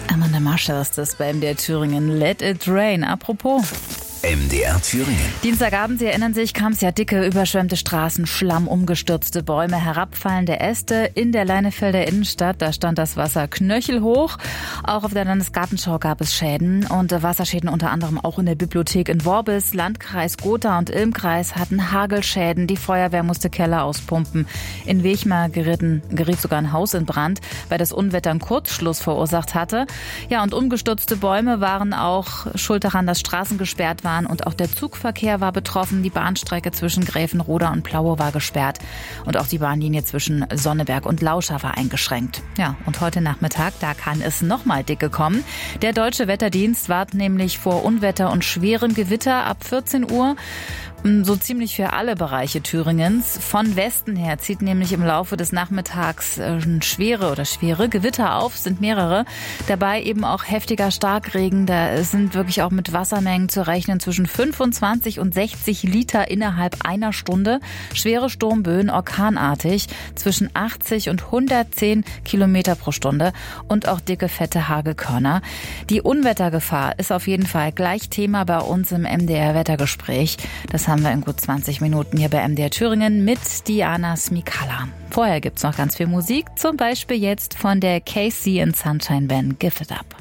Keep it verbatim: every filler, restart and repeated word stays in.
Amanda Marshall ist das bei M D R Thüringen. Let it rain. Apropos M D R Thüringen. Dienstagabend, Sie erinnern sich, kam es ja dicke, überschwemmte Straßen, Schlamm, umgestürzte Bäume, herabfallende Äste in der Leinefelder Innenstadt. Da stand das Wasser knöchelhoch. Auch auf der Landesgartenschau gab es Schäden und Wasserschäden unter anderem auch in der Bibliothek in Worbis. Landkreis Gotha und Ilmkreis hatten Hagelschäden. Die Feuerwehr musste Keller auspumpen. In Wechmar geritten, geriet sogar ein Haus in Brand, weil das Unwetter einen Kurzschluss verursacht hatte. Ja, und umgestürzte Bäume waren auch schuld daran, dass Straßen gesperrt waren. Und auch der Zugverkehr war betroffen. Die Bahnstrecke zwischen Gräfenroda und Plaue war gesperrt. Und auch die Bahnlinie zwischen Sonneberg und Lauscha war eingeschränkt. Ja, und heute Nachmittag, da kann es nochmal dicke kommen. Der Deutsche Wetterdienst warnt nämlich vor Unwetter und schwerem Gewitter ab vierzehn Uhr. So ziemlich für alle Bereiche Thüringens. Von Westen her zieht nämlich im Laufe des Nachmittags äh, schwere oder schwere Gewitter auf, sind mehrere. Dabei eben auch heftiger Starkregen. Da sind wirklich auch mit Wassermengen zu rechnen zwischen fünfundzwanzig und sechzig Liter innerhalb einer Stunde. Schwere Sturmböen, orkanartig, zwischen achtzig und hundertzehn Kilometer pro Stunde und auch dicke, fette Hagelkörner. Die Unwettergefahr ist auf jeden Fall gleich Thema bei uns im M D R-Wettergespräch. Das haben wir in gut zwanzig Minuten hier bei M D R Thüringen mit Diana Smikala. Vorher gibt's noch ganz viel Musik, zum Beispiel jetzt von der K C and Sunshine Band Give It Up.